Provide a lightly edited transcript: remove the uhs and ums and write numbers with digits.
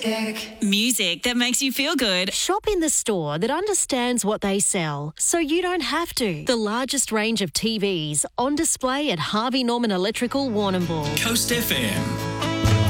Music that makes you feel good. Shop in the store that understands what they sell, so you don't have to. The largest range of TVs on display at Harvey Norman Electrical Warrnambool. Coast FM.